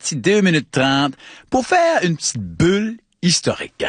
petit 2 minutes 30 pour faire une petite bulle historique.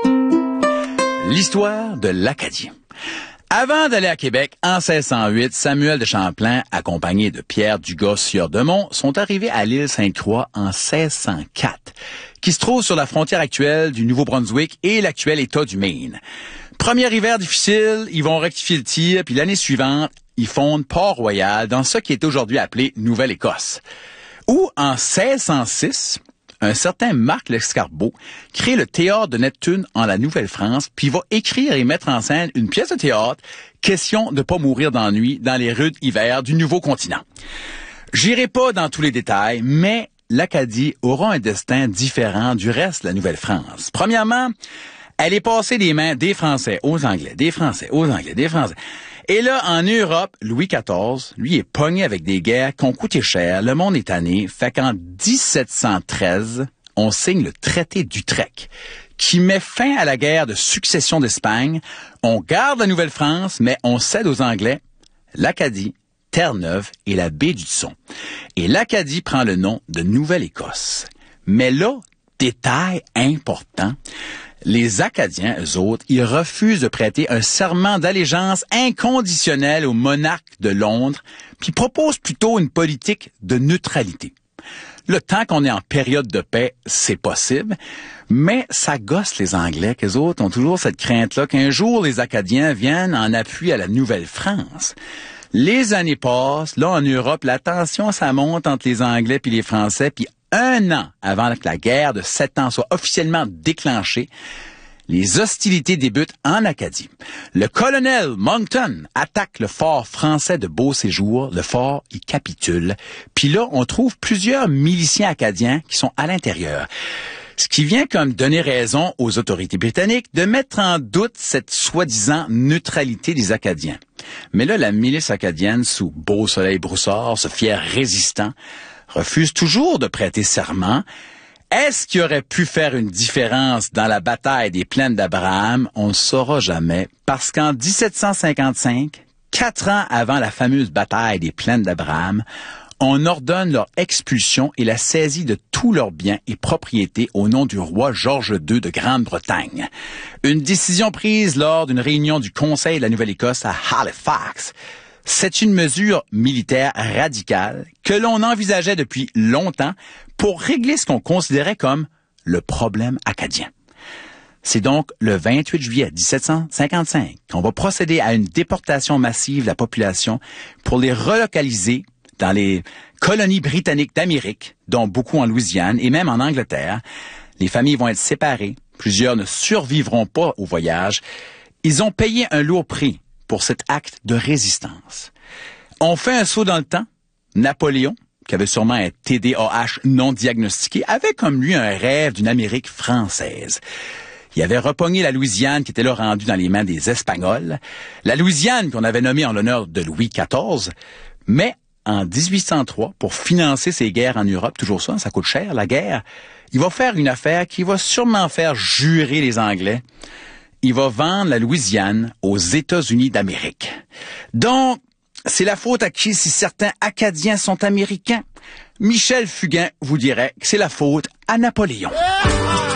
L'histoire de l'Acadie. Avant d'aller à Québec, en 1608, Samuel de Champlain, accompagné de Pierre Dugas sieur de Mont, sont arrivés à l'île Sainte-Croix en 1604, qui se trouve sur la frontière actuelle du Nouveau-Brunswick et l'actuel État du Maine. Premier hiver difficile, ils vont rectifier le tir, puis l'année suivante, ils fondent Port-Royal dans ce qui est aujourd'hui appelé Nouvelle-Écosse. Où, en 1606, un certain Marc Lescarbot crée le théâtre de Neptune en la Nouvelle-France, puis va écrire et mettre en scène une pièce de théâtre, question de pas mourir d'ennui dans les rudes hivers du nouveau continent. J'irai pas dans tous les détails, mais l'Acadie aura un destin différent du reste de la Nouvelle-France. Premièrement, elle est passée des mains des Français aux Anglais, des Français aux Anglais, des Français. Et là, en Europe, Louis XIV, lui, est pogné avec des guerres qui ont coûté cher. Le monde est tanné. Fait qu'en 1713, on signe le traité d'Utrecht, qui met fin à la guerre de succession d'Espagne. On garde la Nouvelle-France, mais on cède aux Anglais l'Acadie, Terre-Neuve et la baie d'Hudson. Et l'Acadie prend le nom de Nouvelle-Écosse. Mais là, détail important, les Acadiens, eux autres, ils refusent de prêter un serment d'allégeance inconditionnel au monarque de Londres, puis proposent plutôt une politique de neutralité. Le temps qu'on est en période de paix, c'est possible, mais ça gosse les Anglais, qu'eux autres ont toujours cette crainte-là qu'un jour les Acadiens viennent en appui à la Nouvelle-France. Les années passent, là en Europe, la tension, ça monte entre les Anglais puis les Français, puis 1 an avant que la guerre de 7 ans soit officiellement déclenchée, les hostilités débutent en Acadie. Le colonel Monckton attaque le fort français de Beauséjour. Le fort y capitule. Puis là, on trouve plusieurs miliciens acadiens qui sont à l'intérieur. Ce qui vient comme donner raison aux autorités britanniques de mettre en doute cette soi-disant neutralité des Acadiens. Mais là, la milice acadienne, sous Beausoleil-Broussard, ce fier résistant, refuse toujours de prêter serment. Est-ce qu'il aurait pu faire une différence dans la bataille des plaines d'Abraham? On ne le saura jamais, parce qu'en 1755, 4 ans avant la fameuse bataille des plaines d'Abraham, on ordonne leur expulsion et la saisie de tous leurs biens et propriétés au nom du roi George II de Grande-Bretagne. Une décision prise lors d'une réunion du Conseil de la Nouvelle-Écosse à Halifax. C'est une mesure militaire radicale que l'on envisageait depuis longtemps pour régler ce qu'on considérait comme le problème acadien. C'est donc le 28 juillet 1755 qu'on va procéder à une déportation massive de la population pour les relocaliser dans les colonies britanniques d'Amérique, dont beaucoup en Louisiane et même en Angleterre. Les familles vont être séparées. Plusieurs ne survivront pas au voyage. Ils ont payé un lourd prix pour cet acte de résistance. On fait un saut dans le temps. Napoléon, qui avait sûrement un TDAH non diagnostiqué, avait comme lui un rêve d'une Amérique française. Il avait repogné la Louisiane qui était là rendue dans les mains des Espagnols. La Louisiane qu'on avait nommée en l'honneur de Louis XIV. Mais en 1803, pour financer ses guerres en Europe, toujours ça coûte cher, la guerre, il va faire une affaire qui va sûrement faire jurer les Anglais. Il va vendre la Louisiane aux États-Unis d'Amérique. Donc, c'est la faute à qui si certains Acadiens sont américains? Michel Fugain vous dirait que c'est la faute à Napoléon.